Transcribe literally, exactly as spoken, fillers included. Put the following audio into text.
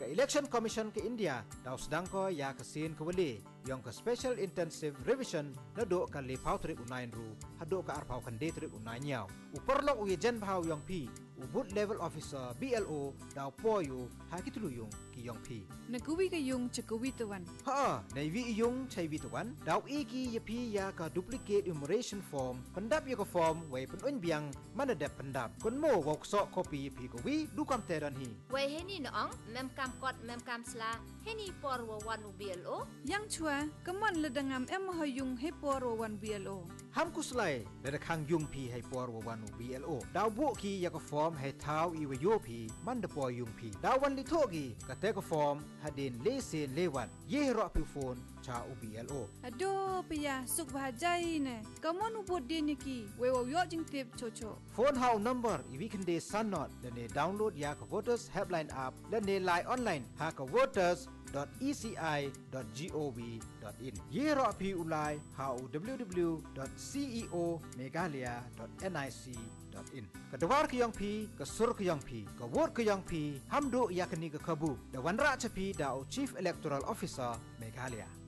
ke Election Commission ke India dau sedang ko ya ke sin ke wali yang ke Special Intensive Revision na do ka le pau trip unain ru hado ka arpau kan de trip unai nyau uperlok uye jen pau yang pi ubut level officer B L O dau poyu ha kituluyung ki yang pi Nagui ka yung chakawi tawan. ha nei wi yung chai wi tawan dau i ki ye pi ya ka duplicate enumeration form pendap ye ka form wei pen un biang mana dep pendap kun mo wok so copy pi ko wi du kam te dan hi Wei heni noong mem kam kot mem kam sla heni por wa wan B L O Yang chua kaman ledangam em ho yung hepor wan B L O. ham kuslai le khang yung pi hai por wa wanu B L O dau bu ki ya ka form hai thau i we yo pi man de por yung pi dau wan li tho ki ka te ka form hadin le se le wan ye ro pi phone cha u B L O Ado pia suk bahajai ne. Kaman ubod din ki we wo yo jing tip chocho. phone how number i we can de sun not le ne download ya ka voters helpline app le ne line online ha ka voters dot e c i dot gov dot in ye ro pi ulai ha u w w dot ceo meghalaya dot nic dot in ka dawar ka yang pi ka sur ka yang pi ka vote ka yang pi hamdo ya ka ni ka kabu da wan ra cha pi da chief electoral officer Meghalaya